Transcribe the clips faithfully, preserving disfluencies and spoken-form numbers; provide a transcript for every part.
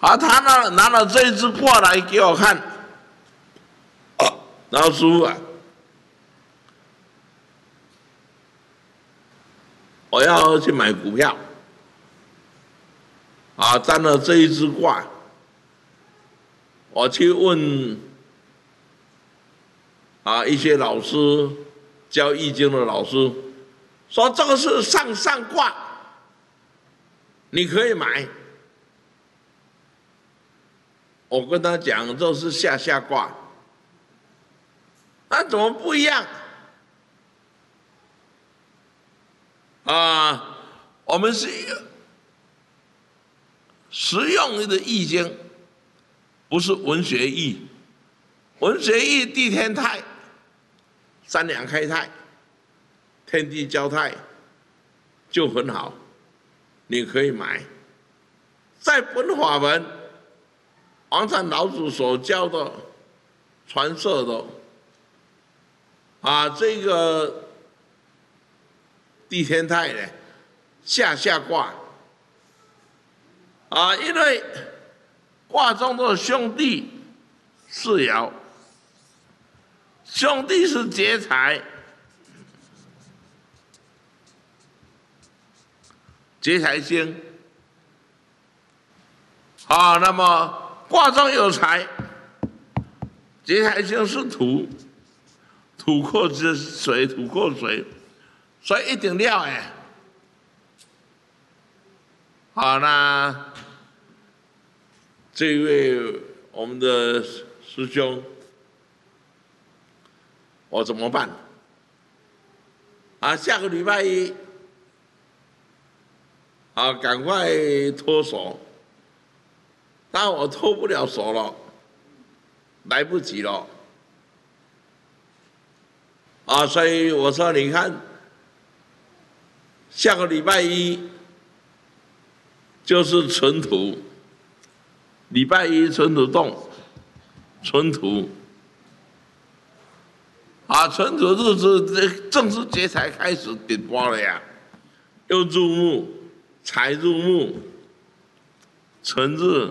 啊，他拿拿了这一支卦来给我看，啊、然后师父啊，我要去买股票，啊，沾了这一支卦，我去问啊一些老师教易经的老师，说这个是上上卦，你可以买。我跟他讲，这是下下卦，那怎么不一样？啊，我们是实用的易经，不是文学易。文学易地天泰，三两开泰，天地交泰，就很好，你可以买。在本法门，王禅老祖所教的、传授的，啊，这个地天泰呢，下下卦，啊，因为卦中的兄弟四爻，兄弟是劫财，劫财星，啊，那么卦中有财，劫财星是土，土克之水，土克水，所以一定要哎。好，那这位我们的师兄，我怎么办？啊，下个礼拜一，啊，赶快脱手。但我脱不了手了，来不及了。啊，所以我说，你看，下个礼拜一就是存土，礼拜一存土动，存土。啊，存土日子正式劫财开始点播了呀，又入木，财入木，存日。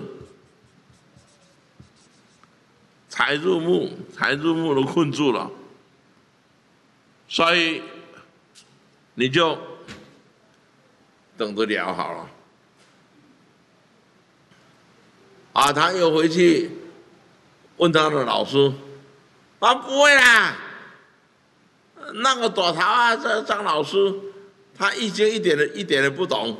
财入木，财入木都困住了，所以你就等着聊好了。啊，他又回去问他的老师，啊，不会啦，那个朵桃啊，这张老师，他易经一点的一点也不懂。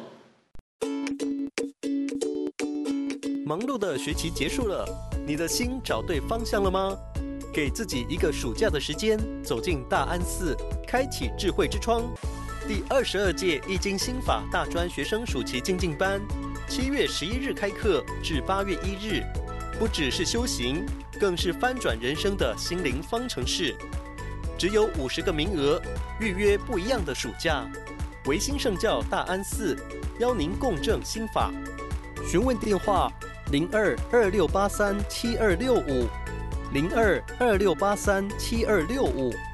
忙碌的学期结束了，你的心找对方向了吗？给自己一个暑假的时间，走进大安寺，开启智慧之窗。第二十二届易经心法大专学生暑期精进班，七月十一日开课至八月一日，不只是修行，更是翻转人生的心灵方程式。只有五十个名额，预约不一样的暑假。维新圣教大安寺邀您共振心法。询问电话：零二二六八三七二六五，零二二六八三七二六五。